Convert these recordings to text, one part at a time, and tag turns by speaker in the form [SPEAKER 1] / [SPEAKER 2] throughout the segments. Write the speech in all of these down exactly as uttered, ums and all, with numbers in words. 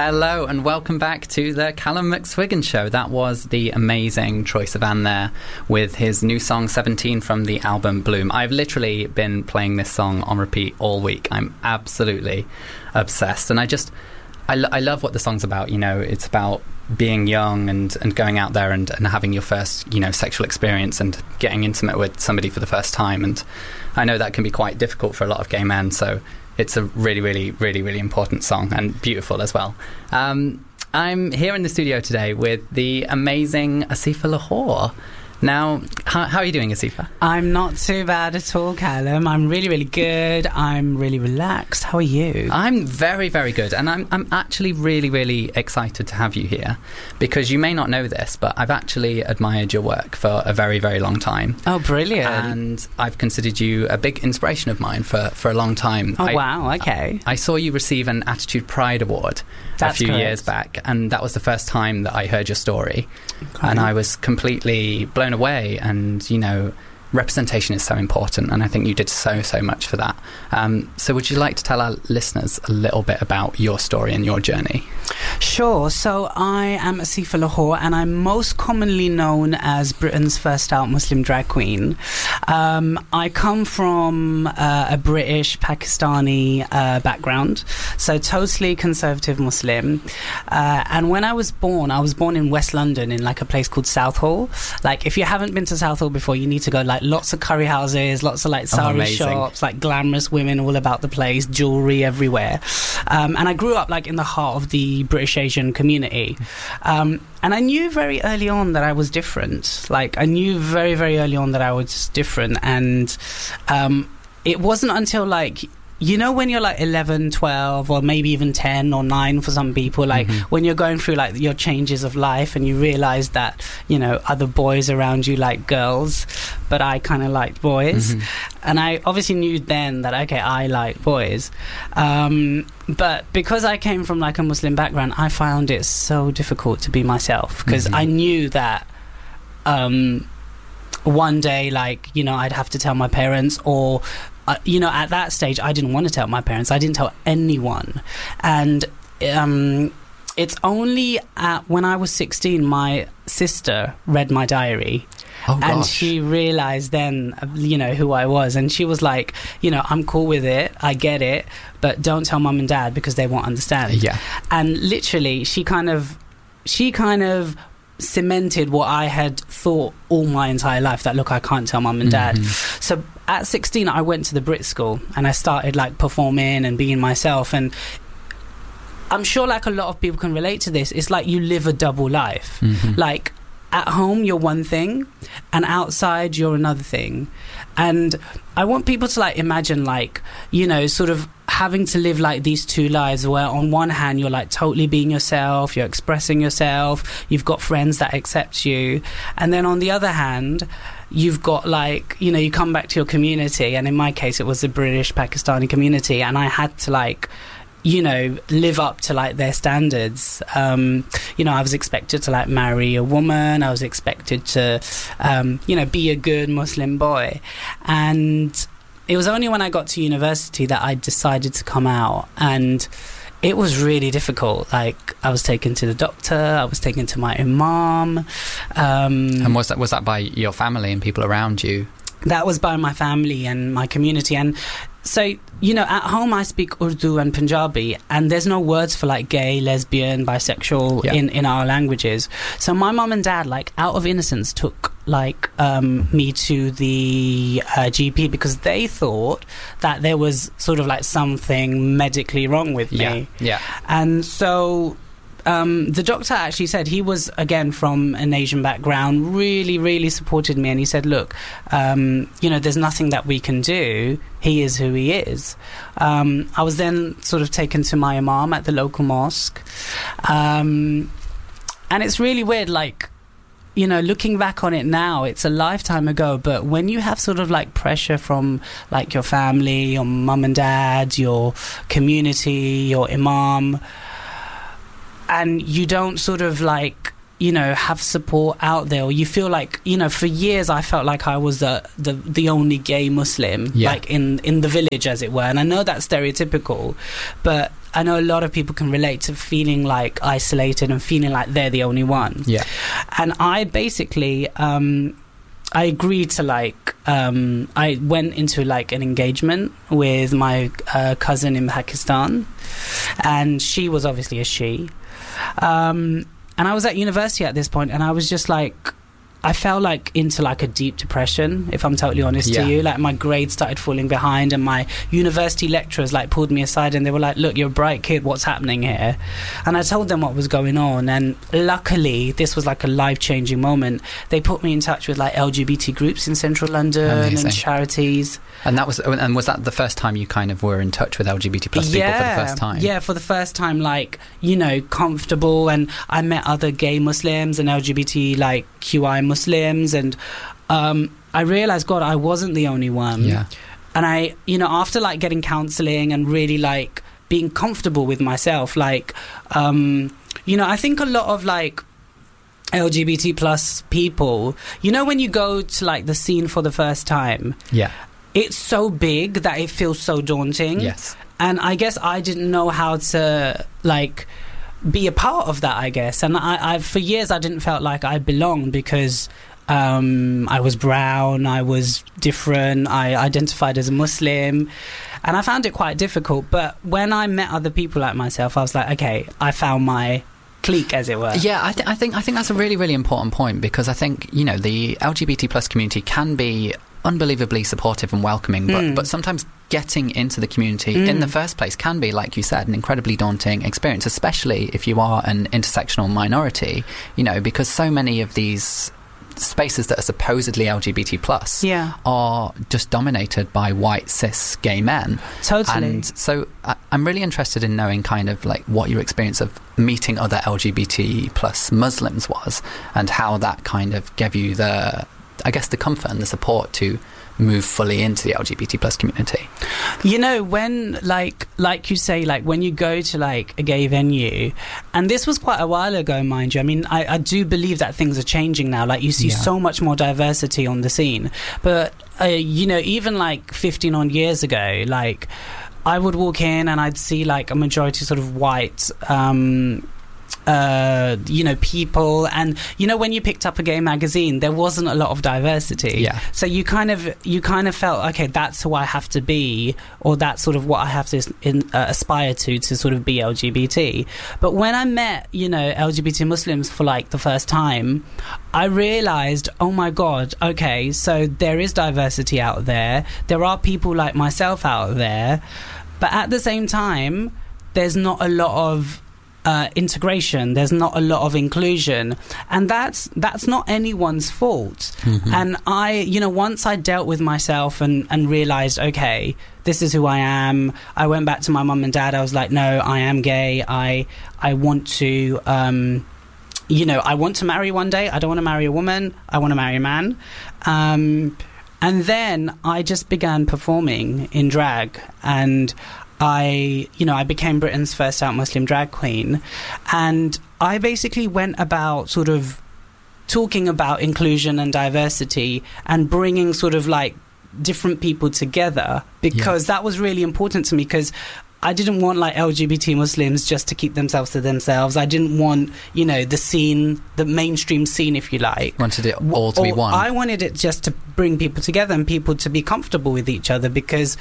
[SPEAKER 1] Hello and welcome back to the Callum McSwiggan Show. That was the amazing Troye Sivan there with his new song seventeen from the album Bloom. I've literally been playing this song on repeat all week. I'm absolutely obsessed, and I just I, lo- I love what the song's about. You know, it's about being young and, and going out there and, and having your first, you know, sexual experience and getting intimate with somebody for the first time. And I know that can be quite difficult for a lot of gay men, so it's a really, really, really, really important song and beautiful as well. Um, I'm here in the studio today with the amazing Asifa Lahore. Now, how, how are you doing, Asifa?
[SPEAKER 2] I'm not too bad at all, Callum. I'm really, really good. I'm really relaxed. How are you?
[SPEAKER 1] I'm very, very good. And I'm I'm actually really, really excited to have you here because you may not know this, but I've actually admired your work for a very, very long time.
[SPEAKER 2] Oh, brilliant.
[SPEAKER 1] And I've considered you a big inspiration of mine for, for a long time.
[SPEAKER 2] Oh,
[SPEAKER 1] I,
[SPEAKER 2] wow. Okay.
[SPEAKER 1] I, I saw you receive an Attitude Pride Award
[SPEAKER 2] That's
[SPEAKER 1] a few
[SPEAKER 2] correct.
[SPEAKER 1] years back, and that was the first time that I heard your story.
[SPEAKER 2] Okay.
[SPEAKER 1] And I was completely blown away. And, you know, representation is so important, and I think you did so, so much for that. Um, so would you like to tell our listeners a little bit about your story and your journey?
[SPEAKER 2] Sure. So I am Asifa Lahore, and I'm most commonly known as Britain's first out Muslim drag queen. Um, I come from uh, a British Pakistani uh, background, so totally conservative Muslim. Uh, and when I was born, I was born in West London in like a place called Southall. Like, if you haven't been to Southall before, you need to go. Like, lots of curry houses, lots of like sari
[SPEAKER 1] oh,
[SPEAKER 2] shops, like glamorous women all about the place, jewelry everywhere. Um, and I grew up like in the heart of the British Asian community. Um, and I knew very early on that I was different. Like, I knew very, very early on that I was different. And um, it wasn't until like, you know, when you're like eleven, twelve, or maybe even ten or nine for some people, like mm-hmm. when you're going through like your changes of life and you realize that, you know, other boys around you like girls, but I kind of liked boys. Mm-hmm. And I obviously knew then that, okay, I like boys. Um, but because I came from like a Muslim background, I found it so difficult to be myself because mm-hmm. I knew that um, one day, like, you know, I'd have to tell my parents or... Uh, you know, at that stage, I didn't want to tell my parents. I didn't tell anyone. And um, it's only at, when I was sixteen, my sister read my diary.
[SPEAKER 1] Oh, gosh.
[SPEAKER 2] And she realised then, you know, who I was. And she was like, you know, I'm cool with it. I get it. But don't tell mum and dad because they won't understand.
[SPEAKER 1] Yeah.
[SPEAKER 2] And literally, she kind of... She kind of... cemented what I had thought all my entire life, that look, I can't tell mum and dad. Mm-hmm. So at sixteen I went to the Brit school and I started like performing and being myself, and I'm sure like a lot of people can relate to this. It's like you live a double life. Mm-hmm. Like at home you're one thing and outside you're another thing. And I want people to like imagine like, you know, sort of having to live like these two lives where on one hand you're like totally being yourself, you're expressing yourself, you've got friends that accept you, and then on the other hand you've got like, you know, you come back to your community, and in my case it was the British Pakistani community, and I had to like, you know, live up to like their standards. Um, you know, I was expected to like marry a woman. I was expected to, um, you know, be a good Muslim boy. And it was only when I got to university that I decided to come out. And it was really difficult. Like, I was taken to the doctor. I was taken to my imam. Um,
[SPEAKER 1] and was that, was that by your family and people around you?
[SPEAKER 2] That was by my family and my community. And so, you know, at home I speak Urdu and Punjabi, and there's no words for like gay, lesbian, bisexual yeah. in, in our languages. So my mum and dad, like out of innocence, took like um, me to the uh, G P because they thought that there was sort of like something medically wrong with me.
[SPEAKER 1] Yeah, yeah.
[SPEAKER 2] And so... Um, the doctor actually said, he was again from an Asian background, really really supported me, and he said, look, um, you know, there's nothing that we can do, he is who he is. um, I was then sort of taken to my imam at the local mosque, um, and it's really weird, like, you know, looking back on it now, it's a lifetime ago, but when you have sort of like pressure from like your family, your mum and dad, your community, your imam, and you don't sort of like, you know, have support out there, or you feel like, you know, for years I felt like I was the the, the only gay Muslim,
[SPEAKER 1] yeah.
[SPEAKER 2] like in, in the village, as it were. And I know that's stereotypical, but I know a lot of people can relate to feeling like isolated and feeling like they're the only one.
[SPEAKER 1] Yeah.
[SPEAKER 2] And I basically, um, I agreed to like, um, I went into like an engagement with my uh, cousin in Pakistan, and she was obviously a she. Um, And I was at university at this point, and I was just like, I fell like into like a deep depression, if I'm totally honest
[SPEAKER 1] yeah.
[SPEAKER 2] to you. Like my grades started falling behind, and my university lecturers like pulled me aside, and they were like, look, you're a bright kid, what's happening here? And I told them what was going on, and luckily this was like a life-changing moment. They put me in touch with like L G B T groups in central London. Amazing. And charities.
[SPEAKER 1] And that was and was that the first time you kind of were in touch with L G B T plus people
[SPEAKER 2] yeah,
[SPEAKER 1] for the first time?
[SPEAKER 2] Yeah, for the first time, like, you know, comfortable. And I met other gay Muslims and L G B T like Q I Muslims, and um, I realised, God, I wasn't the only one.
[SPEAKER 1] Yeah.
[SPEAKER 2] And I, you know, after like getting counselling and really like being comfortable with myself, like, um, you know, I think a lot of like L G B T plus people, you know, when you go to like the scene for the first time,
[SPEAKER 1] yeah,
[SPEAKER 2] it's so big that it feels so daunting.
[SPEAKER 1] Yes.
[SPEAKER 2] And I guess I didn't know how to like be a part of that, I guess. And I, I for years I didn't felt like I belonged because um, I was brown, I was different, I identified as a Muslim, and I found it quite difficult. But when I met other people like myself, I was like, okay, I found my clique, as it were.
[SPEAKER 1] Yeah, I, th- I think I think that's a really, really important point, because I think, you know, the L G B T plus community can be unbelievably supportive and welcoming, but, mm. but sometimes getting into the community mm. in the first place can be, like you said, an incredibly daunting experience, especially if you are an intersectional minority, you know, because so many of these spaces that are supposedly L G B T plus
[SPEAKER 2] yeah.
[SPEAKER 1] are just dominated by white cis gay men.
[SPEAKER 2] Totally.
[SPEAKER 1] And so I, I'm really interested in knowing kind of like what your experience of meeting other L G B T plus Muslims was, and how that kind of gave you the, I guess, the comfort and the support to move fully into the L G B T plus community.
[SPEAKER 2] You know, when like like you say, like when you go to like a gay venue, and this was quite a while ago, mind you, I mean, I, I do believe that things are changing now. Like you see yeah. so much more diversity on the scene, but uh, you know, even like fifteen odd years ago, like I would walk in and I'd see like a majority sort of white um uh you know people, and you know, when you picked up a gay magazine, there wasn't a lot of diversity.
[SPEAKER 1] Yeah.
[SPEAKER 2] So you kind of you kind of felt, okay, that's who I have to be, or that's sort of what I have to in, uh, aspire to to sort of be L G B T. But when I met, you know, L G B T Muslims for like the first time, I realized, oh my God, okay, so there is diversity out there. There are people like myself out there, but at the same time, there's not a lot of Uh, integration, there's not a lot of inclusion, and that's that's not anyone's fault. Mm-hmm. And I, you know, once I dealt with myself and, and realized, okay, this is who I am, I went back to my mum and dad. I was like, no, I am gay. I I want to, um, you know, I want to marry one day. I don't want to marry a woman. I want to marry a man. Um, and then I just began performing in drag, and I, you know, I became Britain's first out Muslim drag queen, and I basically went about sort of talking about inclusion and diversity and bringing sort of like different people together, because yeah. that was really important to me, because I didn't want like L G B T Muslims just to keep themselves to themselves. I didn't want, you know, the scene, the mainstream scene, if you like.
[SPEAKER 1] Wanted it all to
[SPEAKER 2] or
[SPEAKER 1] be one.
[SPEAKER 2] I wanted it just to bring people together and people to be comfortable with each other, because,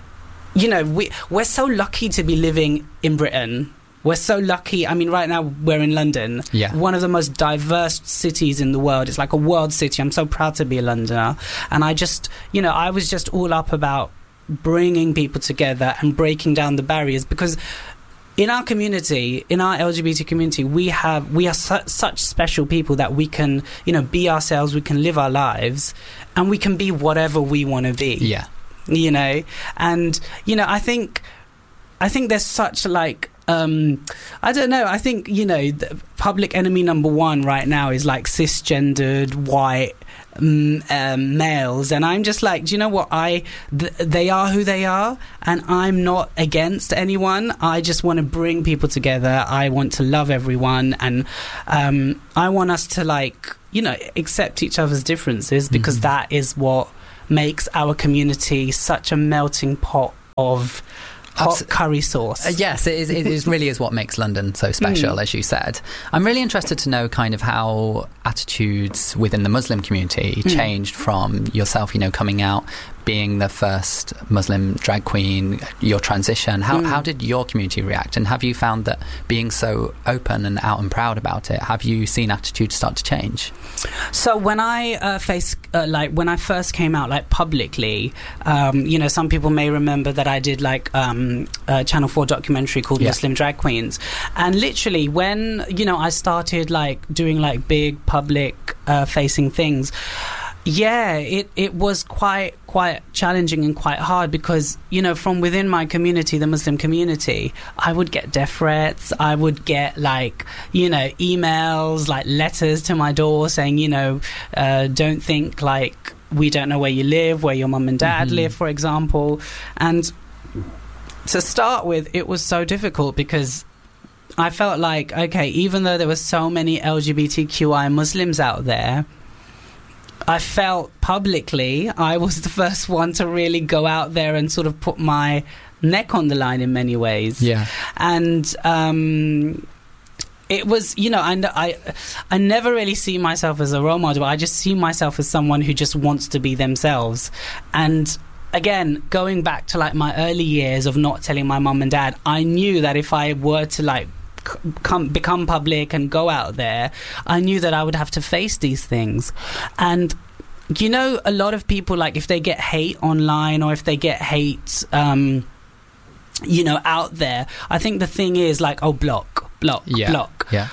[SPEAKER 2] you know, we, we're so lucky to be living in Britain. We're so lucky. I mean, right now we're in London,
[SPEAKER 1] yeah.
[SPEAKER 2] one of the most diverse cities in the world. It's like a world city. I'm so proud to be a Londoner. And I just, you know, I was just all up about bringing people together and breaking down the barriers, because in our community, in our L G B T community, we have we are su- such special people that we can, you know, be ourselves, we can live our lives, and we can be whatever we want to be.
[SPEAKER 1] Yeah.
[SPEAKER 2] You know, and you know, I think, I think there's such like, um, I don't know. I think, you know, the public enemy number one right now is like cisgendered white um, um, males, and I'm just like, do you know what? I th- they are who they are, and I'm not against anyone. I just want to bring people together. I want to love everyone, and um, I want us to, like, you know, accept each other's differences, because mm-hmm. that is what makes our community such a melting pot of hot Abs- curry sauce.
[SPEAKER 1] Uh, yes, it, is, it is really is what makes London so special, mm. as you said. I'm really interested to know kind of how attitudes within the Muslim community mm. changed from yourself, you know, coming out, being the first Muslim drag queen, your transition. How, mm. how did your community react? And have you found that being so open and out and proud about it, have you seen attitudes start to change?
[SPEAKER 2] So when I uh, faced, uh, like, when I first came out, like, publicly, um, you know, some people may remember that I did, like, um, a Channel four documentary called yeah. Muslim Drag Queens. And literally when, you know, I started, like, doing, like, big public uh, facing things, yeah, it, it was quite quite challenging and quite hard, because, you know, from within my community, the Muslim community, I would get death threats. I would get, like, you know, emails, like letters to my door saying, you know, uh, don't think, like, we don't know where you live, where your mum and dad mm-hmm. live, for example. And to start with, it was so difficult, because I felt like, okay, even though there were so many L G B T Q I Muslims out there, I felt publicly I was the first one to really go out there and sort of put my neck on the line in many ways.
[SPEAKER 1] Yeah.
[SPEAKER 2] And um, it was, you know, I, I, I never really see myself as a role model. I just see myself as someone who just wants to be themselves. And again, going back to, like, my early years of not telling my mum and dad, I knew that if I were to, like, Come, become public and go out there, I knew that I would have to face these things. And, you know, a lot of people, like, if they get hate online or if they get hate um you know, out there, I think the thing is, like, oh, block block
[SPEAKER 1] yeah.
[SPEAKER 2] block
[SPEAKER 1] yeah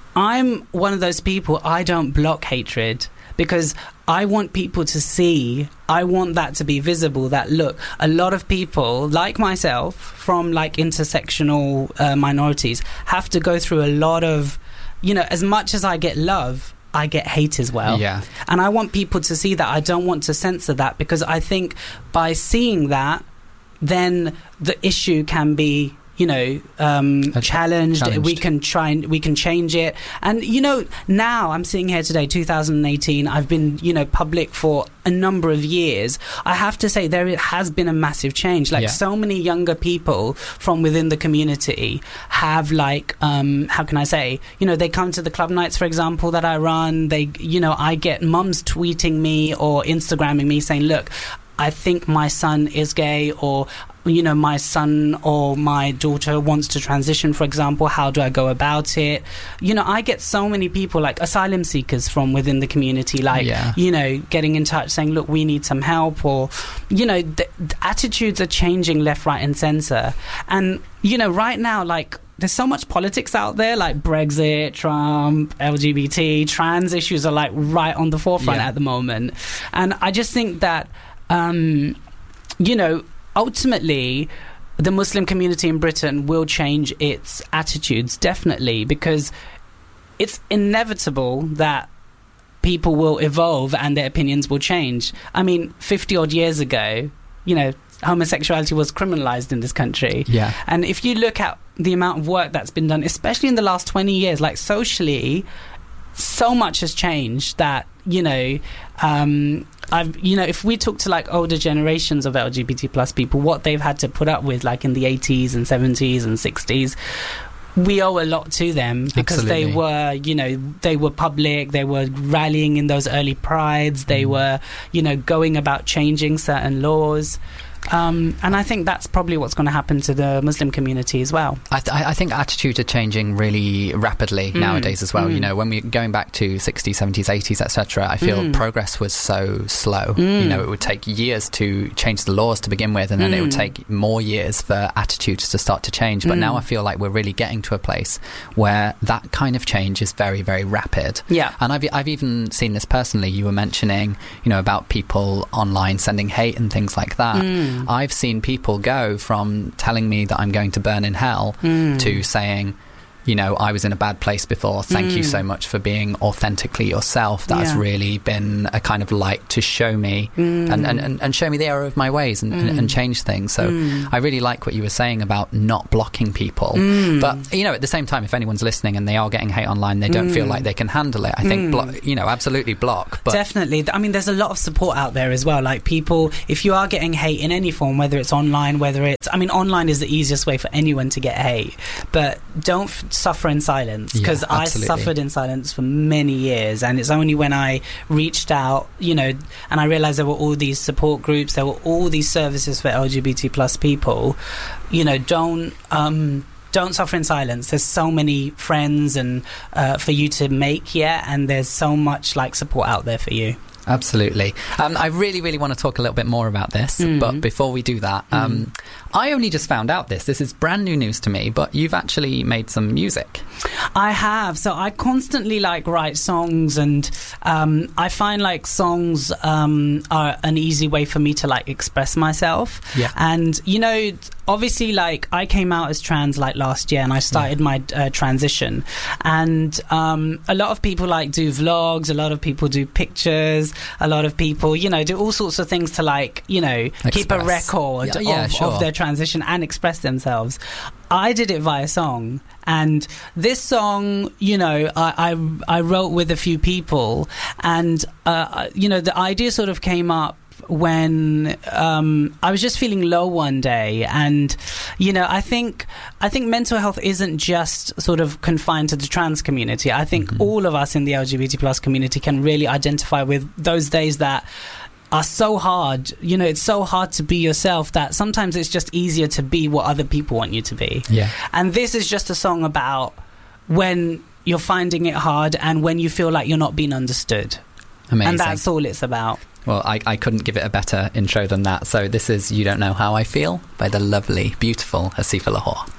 [SPEAKER 2] I'm one of those people. I don't block hatred, because I want people to see, I want that to be visible, that, look, a lot of people like myself from, like, intersectional uh, minorities have to go through a lot of, you know, as much as I get love, I get hate as well.
[SPEAKER 1] Yeah.
[SPEAKER 2] And I want people to see that. I don't want to censor that, because I think by seeing that, then the issue can be, you know, um, challenged. challenged. We can try and we can change it. And, you know, now I'm sitting here today, two thousand eighteen. I've been, you know, public for a number of years. I have to say there has been a massive change. Like, yeah. so many younger people from within the community have, like, um, how can I say, you know, they come to the club nights, for example, that I run. They, you know, I get mums tweeting me or Instagramming me saying, look, I think my son is gay, or, you know, my son or my daughter wants to transition, for example. How do I go about it? You know, I get so many people, like asylum seekers from within the community, like, yeah. you know, getting in touch saying, look, we need some help, or, you know, the, the attitudes are changing left, right and centre. And, you know, right now, like, there's so much politics out there, like Brexit, Trump, L G B T, trans issues are, like, right on the forefront yeah. at the moment. And I just think that, um, you know, ultimately, the Muslim community in Britain will change its attitudes, definitely, because it's inevitable that people will evolve and their opinions will change. I mean, fifty odd years ago, you know, homosexuality was criminalized in this country.
[SPEAKER 1] Yeah.
[SPEAKER 2] And if you look at the amount of work that's been done, especially in the last twenty years, like, socially, so much has changed that, you know, um, I've, you know, if we talk to, like, older generations of L G B T plus people, what they've had to put up with, like, in the eighties and seventies and sixties, we owe a lot to them, because Absolutely. they were, you know, they were public, they were rallying in those early prides, they mm. were, you know, going about changing certain laws. Um, and I think that's probably what's going to happen to the Muslim community as well.
[SPEAKER 1] I, th- I think attitudes are changing really rapidly mm. nowadays as well. Mm. You know, when we're going back to sixties, seventies, eighties, et cetera, I feel mm. progress was so slow. Mm. You know, it would take years to change the laws to begin with, and then mm. it would take more years for attitudes to start to change. But mm. now I feel like we're really getting to a place where that kind of change is very, very rapid.
[SPEAKER 2] Yeah.
[SPEAKER 1] And I've, I've even seen this personally. You were mentioning, you know, about people online sending hate and things like that. Mm. I've seen people go from telling me that I'm going to burn in hell mm. to saying, you know, I was in a bad place before. Thank mm. you so much for being authentically yourself. That's yeah. really been a kind of light to show me mm. and, and, and show me the error of my ways and, mm. and, and change things. So mm. I really like what you were saying about not blocking people. Mm. But, you know, at the same time, if anyone's listening and they are getting hate online, they don't mm. feel like they can handle it. I think, mm. blo- you know, absolutely block. But
[SPEAKER 2] definitely. I mean, there's a lot of support out there as well. Like people, if you are getting hate in any form, whether it's online, whether it's, I mean, online is the easiest way for anyone to get hate, but don't f- suffer in silence, because yeah, I suffered in silence for many years, and it's only when I reached out, you know, and I realized there were all these support groups, there were all these services for L G B T plus people. You know, don't um don't suffer in silence. There's so many friends and uh, for you to make, yeah, and there's so much like support out there for you.
[SPEAKER 1] Absolutely. Um, I really, really want to talk a little bit more about this, mm. but before we do that, um, mm. I only just found out this. This is brand new news to me, but you've actually made some music.
[SPEAKER 2] I have. So I constantly like write songs, and um, I find like songs um, are an easy way for me to like express myself.
[SPEAKER 1] Yeah.
[SPEAKER 2] And, you know, obviously, like, I came out as trans like last year, and I started yeah. my uh, transition, and um, a lot of people like do vlogs, a lot of people do pictures, a lot of people, you know, do all sorts of things to like, you know, express. Keep a record yeah, yeah, of, sure. of their transition and express themselves. I did it via song, and this song, you know, I I, I wrote with a few people, and uh, you know, the idea sort of came up when um, I was just feeling low one day, and you know, I think I think mental health isn't just sort of confined to the trans community. I think mm-hmm. all of us in the L G B T plus community can really identify with those days that are so hard. You know, it's so hard to be yourself that sometimes it's just easier to be what other people want you to be.
[SPEAKER 1] Yeah.
[SPEAKER 2] And this is just a song about when you're finding it hard and when you feel like you're not being understood.
[SPEAKER 1] Amazing.
[SPEAKER 2] And that's all it's about.
[SPEAKER 1] Well, I, I couldn't give it a better intro than that. So this is You Don't Know How I Feel by the lovely, beautiful Asifa Lahore.